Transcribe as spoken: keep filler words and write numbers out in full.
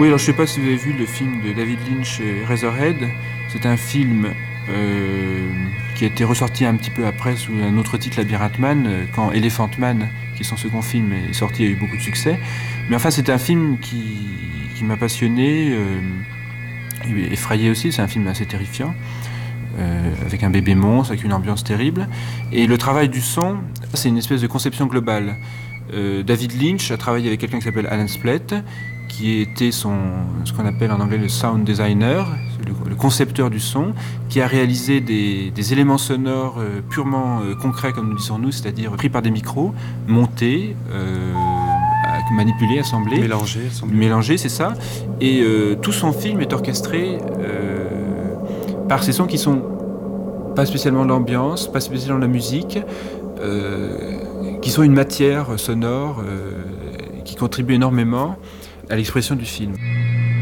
Oui, alors je ne sais pas si vous avez vu le film de David Lynch, Eraserhead. C'est un film euh, qui a été ressorti un petit peu après sous un autre titre, Labyrinth Man, quand Elephant Man, qui est son second film, est sorti, il a eu beaucoup de succès. Mais enfin, c'est un film qui, qui m'a passionné, euh, effrayé aussi, c'est un film assez terrifiant. Euh, avec un bébé monstre, avec une ambiance terrible. Et le travail du son, c'est une espèce de conception globale. Euh, David Lynch a travaillé avec quelqu'un qui s'appelle Alan Splett, qui était son, ce qu'on appelle en anglais le sound designer, le, le concepteur du son, qui a réalisé des, des éléments sonores euh, purement euh, concrets, comme nous disons nous, c'est-à-dire pris par des micros, montés, euh, manipulés, assemblés. Mélangés, assemblés. Mélangés, c'est ça. Et euh, tout son film est orchestré euh, par ces sons qui sont pas spécialement de l'ambiance, pas spécialement de la musique, euh, qui sont une matière sonore euh, qui contribue énormément à l'expression du film.